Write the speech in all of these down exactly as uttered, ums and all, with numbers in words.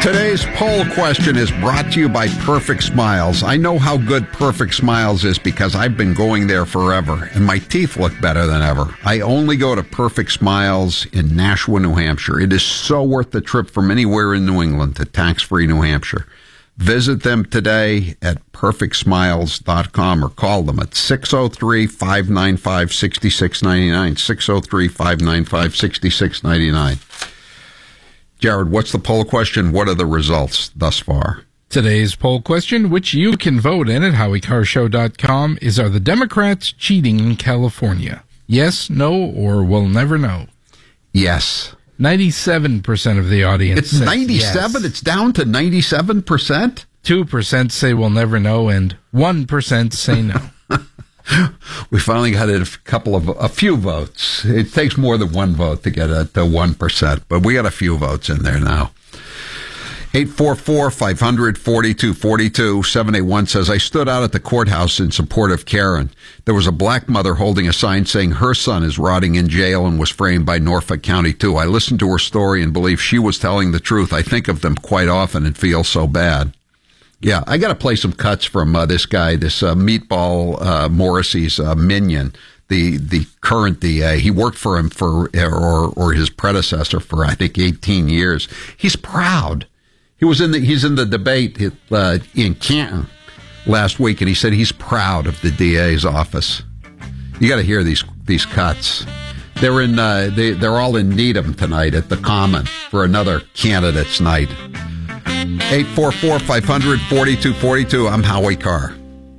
Today's poll question is brought to you by Perfect Smiles. I know how good Perfect Smiles is because I've been going there forever, and my teeth look better than ever. I only go to Perfect Smiles in Nashua, New Hampshire. It is so worth the trip from anywhere in New England to tax-free New Hampshire. Visit them today at perfect smiles dot com or call them at six oh three, five nine five, six six nine nine, six oh three, five nine five, six six nine nine. Jared, what's the poll question? What are the results thus far? Today's poll question, which you can vote in at howie carr show dot com, is: are the Democrats cheating in California? Yes, no, or we'll never know? Yes. ninety-seven percent of the audience It's says ninety-seven? yes. It's down to ninety-seven percent? two percent say we'll never know, and one percent say no. We finally got a couple of, a few votes. It takes more than one vote to get it to one percent, but we got a few votes in there now. eight four four, five hundred, forty-two forty-two. seven eight one says, I stood out at the courthouse in support of Karen. There was a black mother holding a sign saying her son is rotting in jail and was framed by Norfolk County too. I listened to her story and believe she was telling the truth. I think of them quite often and feel so bad. Yeah, I got to play some cuts from uh, this guy, this uh, Meatball uh, Morrissey's uh, minion, the the current D A. He worked for him for, or or his predecessor for, I think, eighteen years. He's proud. He was in the he's in the debate uh, in Canton last week, and he said he's proud of the D A's office. You got to hear these these cuts. They're in uh, they they're all in Needham tonight at the Common for another candidates night. eight four four, five hundred, forty-two forty-two. I'm Howie Carr.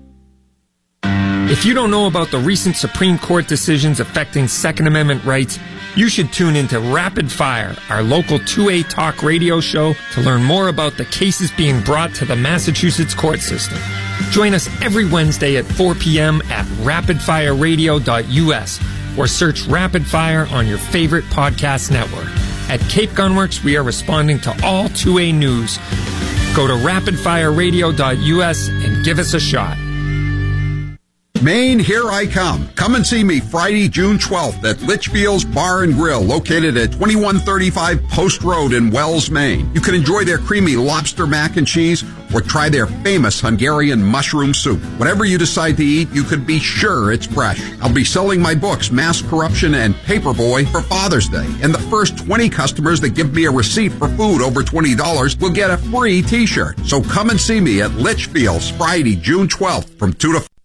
If you don't know about the recent Supreme Court decisions affecting Second Amendment rights, you should tune into Rapid Fire, our local two A talk radio show, to learn more about the cases being brought to the Massachusetts court system. Join us every Wednesday at four p.m. at rapid fire radio dot u s or search Rapid Fire on your favorite podcast network. At Cape Gunworks, we are responding to all two A news. Go to rapid fire radio dot u s and give us a shot. Maine, here I come. Come and see me Friday, June twelfth at Litchfield's Bar and Grill, located at twenty-one thirty-five Post Road in Wells, Maine. You can enjoy their creamy lobster mac and cheese or try their famous Hungarian mushroom soup. Whatever you decide to eat, you can be sure it's fresh. I'll be selling my books, Mass Corruption and Paperboy, for Father's Day. And the first twenty customers that give me a receipt for food over twenty dollars will get a free t-shirt. So come and see me at Litchfield's Friday, June twelfth from two to four.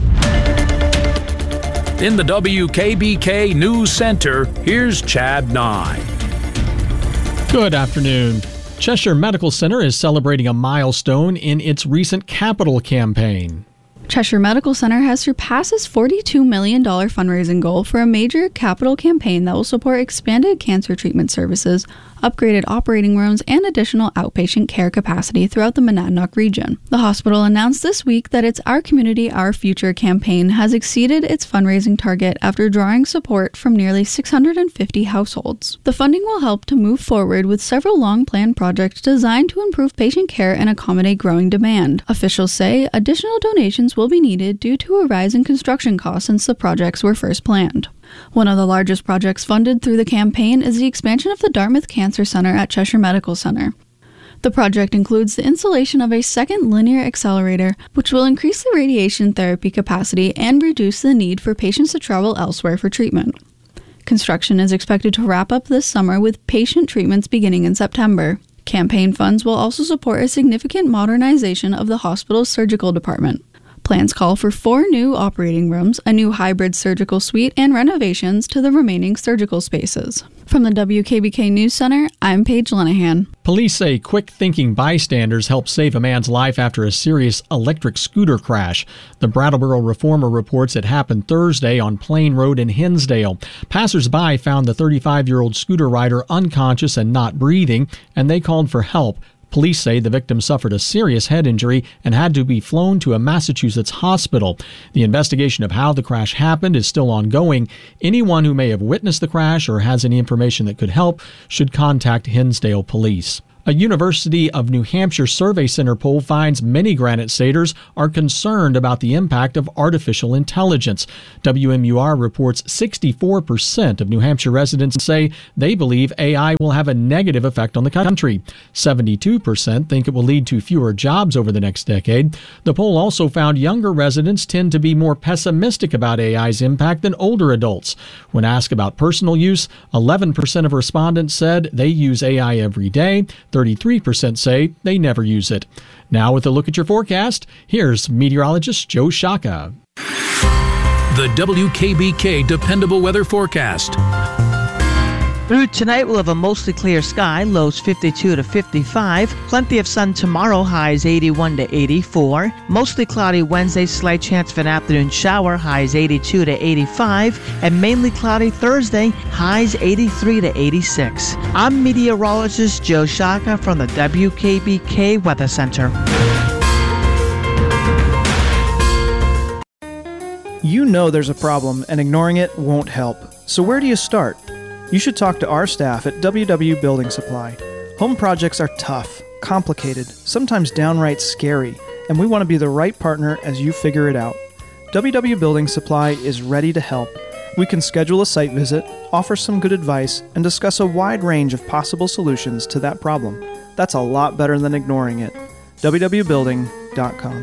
In the W K B K News Center, here's Chad Nye. Good afternoon. Cheshire Medical Center is celebrating a milestone in its recent capital campaign. Cheshire Medical Center has surpassed its forty-two million dollars fundraising goal for a major capital campaign that will support expanded cancer treatment services, upgraded operating rooms, and additional outpatient care capacity throughout the Monadnock region. The hospital announced this week that its Our Community, Our Future campaign has exceeded its fundraising target after drawing support from nearly six hundred fifty households. The funding will help to move forward with several long-planned projects designed to improve patient care and accommodate growing demand. Officials say additional donations will be needed due to a rise in construction costs since the projects were first planned. One of the largest projects funded through the campaign is the expansion of the Dartmouth Cancer Center at Cheshire Medical Center. The project includes the installation of a second linear accelerator, which will increase the radiation therapy capacity and reduce the need for patients to travel elsewhere for treatment. Construction is expected to wrap up this summer with patient treatments beginning in September. Campaign funds will also support a significant modernization of the hospital's surgical department. Plans call for four new operating rooms, a new hybrid surgical suite, and renovations to the remaining surgical spaces. From the W K B K News Center, I'm Paige Lenahan. Police say quick-thinking bystanders helped save a man's life after a serious electric scooter crash. The Brattleboro Reformer reports it happened Thursday on Plain Road in Hinsdale. Passers-by found the thirty-five-year-old scooter rider unconscious and not breathing, and they called for help. Police say the victim suffered a serious head injury and had to be flown to a Massachusetts hospital. The investigation of how the crash happened is still ongoing. Anyone who may have witnessed the crash or has any information that could help should contact Hinsdale Police. A University of New Hampshire Survey Center poll finds many Granite Staters are concerned about the impact of artificial intelligence. W M U R reports sixty-four percent of New Hampshire residents say they believe A I will have a negative effect on the country. seventy-two percent think it will lead to fewer jobs over the next decade. The poll also found younger residents tend to be more pessimistic about A I's impact than older adults. When asked about personal use, eleven percent of respondents said they use A I every day. thirty-three percent say they never use it. Now, with a look at your forecast, here's meteorologist Joe Shaka. The W K B K Dependable Weather Forecast. Through tonight, we'll have a mostly clear sky, lows fifty-two to fifty-five. Plenty of sun tomorrow, highs eighty-one to eighty-four. Mostly cloudy Wednesday, slight chance of an afternoon shower, highs eighty-two to eighty-five. And mainly cloudy Thursday, highs eighty-three to eighty-six. I'm meteorologist Joe Shaka from the W K B K Weather Center. You know there's a problem, and ignoring it won't help. So where do you start? You should talk to our staff at W W Building Supply. Home projects are tough, complicated, sometimes downright scary, and we want to be the right partner as you figure it out. W W Building Supply is ready to help. We can schedule a site visit, offer some good advice, and discuss a wide range of possible solutions to that problem. That's a lot better than ignoring it. w w building dot com.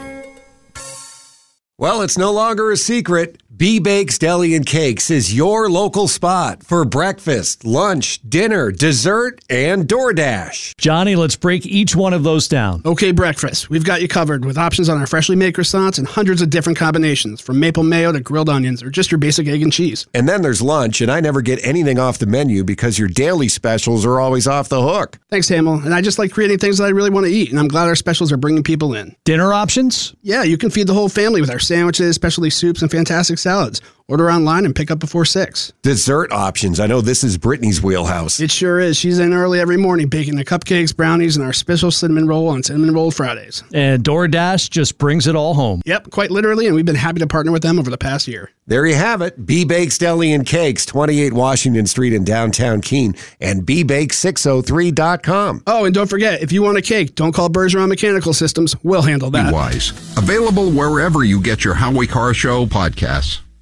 Well, it's no longer a secret. B-Bakes Deli and Cakes is your local spot for breakfast, lunch, dinner, dessert, and DoorDash. Johnny, let's break each one of those down. Okay, breakfast. We've got you covered with options on our freshly made croissants and hundreds of different combinations, from maple mayo to grilled onions or just your basic egg and cheese. And then there's lunch, and I never get anything off the menu because your daily specials are always off the hook. Thanks, Hamill. And I just like creating things that I really want to eat, and I'm glad our specials are bringing people in. Dinner options? Yeah, you can feed the whole family with our sandwiches, specialty soups, and fantastic salads. Order online and pick up before six. Dessert options. I know this is Brittany's wheelhouse. It sure is. She's in early every morning baking the cupcakes, brownies, and our special cinnamon roll on Cinnamon Roll Fridays. And DoorDash just brings it all home. Yep, quite literally, and we've been happy to partner with them over the past year. There you have it. B-Bakes Deli and Cakes, twenty-eight Washington Street in downtown Keene, and b bake six oh three dot com. Oh, and don't forget, if you want a cake, don't call Bergeron Mechanical Systems. We'll handle that. Be wise. Available wherever you get your Howie Car Show podcasts.